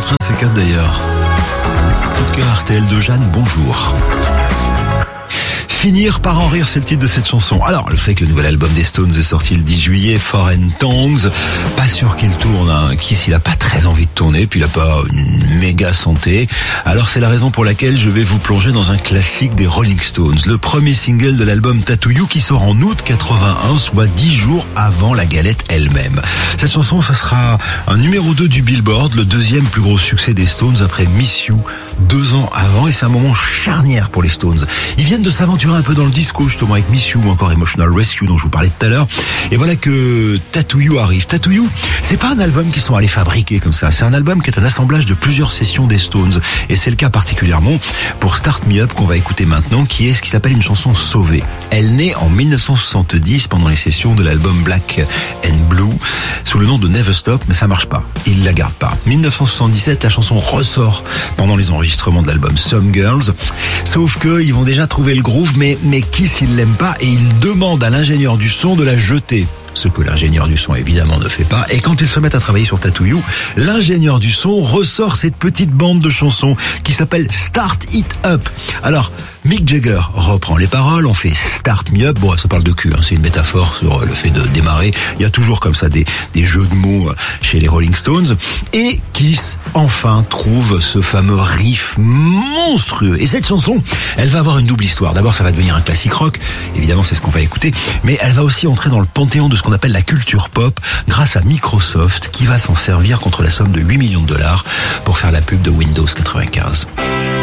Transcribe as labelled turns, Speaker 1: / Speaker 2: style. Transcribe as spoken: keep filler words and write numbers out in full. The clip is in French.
Speaker 1: train de C quatre d'ailleurs. Coup de cœur R T L de Jeanne, bonjour. Finir par en rire, c'est le titre de cette chanson. Alors, le fait que le nouvel album des Stones est sorti le dix juillet, Foreign Tongues, pas sûr qu'il tourne, hein. Kiss, il a pas très envie de tourner, puis il a pas une méga santé. Alors, c'est la raison pour laquelle je vais vous plonger dans un classique des Rolling Stones, le premier single de l'album Tattoo You qui sort en août quatre-vingt-un, soit dix jours avant la galette elle-même. Cette chanson, ça sera un numéro deux du Billboard, le deuxième plus gros succès des Stones après Miss You, deux ans avant, et c'est un moment charnière pour les Stones. Ils viennent de s'aventurer un peu dans le disco, justement, avec Miss You ou encore Emotional Rescue dont je vous parlais tout à l'heure. Et voilà que Tattoo You arrive. Tattoo You, c'est pas un album qu'ils sont allés fabriquer comme ça. C'est un album qui est un assemblage de plusieurs sessions des Stones. Et c'est le cas particulièrement pour Start Me Up qu'on va écouter maintenant, qui est ce qui s'appelle une chanson sauvée. Elle naît en dix-neuf cent soixante-dix pendant les sessions de l'album Black and Blue sous le nom de Never Stop, mais ça marche pas. Ils la gardent pas. dix-neuf cent soixante-dix-sept, la chanson ressort pendant les enregistrements de l'album Some Girls. Sauf que ils vont déjà trouver le groove, mais mais Kiss, il l'aime pas et il demande à l'ingénieur du son de la jeter. Ce que l'ingénieur du son évidemment ne fait pas. Et quand ils se mettent à travailler sur Tattoo You, l'ingénieur du son ressort cette petite bande de chansons qui s'appelle Start It Up. Alors, Mick Jagger reprend les paroles, on fait Start Me Up. Bon, ça parle de cul, hein, c'est une métaphore sur le fait de démarrer. Il y a toujours comme ça des, des jeux de mots chez les Rolling Stones. Et Kiss, enfin, trouve ce fameux riff monstrueux. Et cette chanson, elle va avoir une double histoire. D'abord, ça va devenir un classique rock. Évidemment, c'est ce qu'on va écouter. Mais elle va aussi entrer dans le panthéon de ce qu'on appelle la culture pop grâce à Microsoft qui va s'en servir contre la somme de huit millions de dollars pour faire la pub de Windows quatre-vingt-quinze.